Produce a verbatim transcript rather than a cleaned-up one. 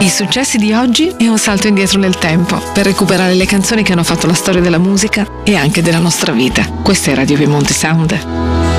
I successi di oggi e un salto indietro nel tempo per recuperare le canzoni che hanno fatto la storia della musica e anche della nostra vita. Questa è Radio Piemonte Sound.